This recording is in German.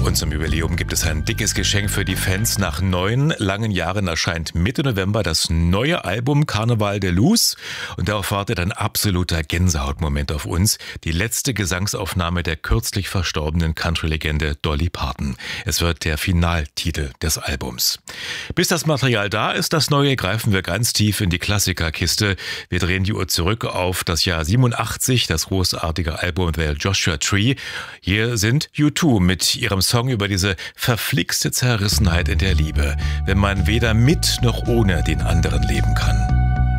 Und zum Jubiläum gibt es ein dickes Geschenk für die Fans. Nach 9 langen Jahren erscheint Mitte November das neue Album Carnaval de Luz. Und darauf wartet ein absoluter Gänsehautmoment auf uns. Die letzte Gesangsaufnahme der kürzlich verstorbenen Country-Legende Dolly Parton. Es wird der Finaltitel des Albums. Bis das Material da ist, das Neue, greifen wir ganz tief in die Klassikerkiste. Wir drehen die Uhr zurück auf das Jahr 87, das großartige Album The Joshua Tree. Hier sind U2 mit ihrem Song über diese verflixte Zerrissenheit in der Liebe, wenn man weder mit noch ohne den anderen leben kann.